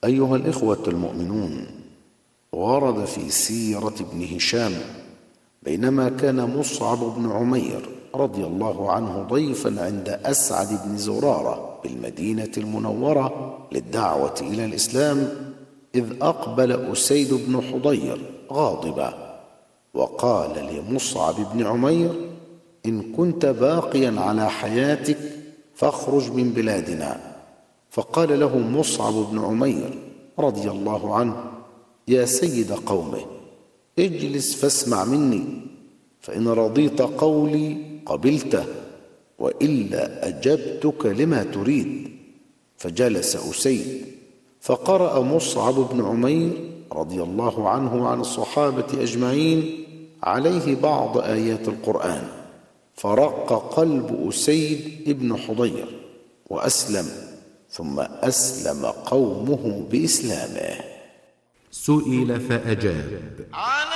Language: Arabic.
أيها الإخوة المؤمنون، ورد في سيرة ابن هشام بينما كان مصعب بن عمير رضي الله عنه ضيفا عند أسعد بن زرارة بالمدينة المنورة للدعوة إلى الإسلام، إذ أقبل أسيد بن حضير غاضبا وقال لمصعب بن عمير: إن كنت باقيا على حياتك فاخرج من بلادنا. فقال له مصعب بن عمير رضي الله عنه: يا سيد قومه، اجلس فاسمع مني، فإن رضيت قولي قبلته، وإلا أجبتك لما تريد. فجلس أسيد، فقرأ مصعب بن عمير رضي الله عنه وعن الصحابة أجمعين عليه بعض آيات القرآن، فرق قلب أسيد بن حضير وأسلم، ثم أسلم قومه بإسلامه. سئل فأجاب: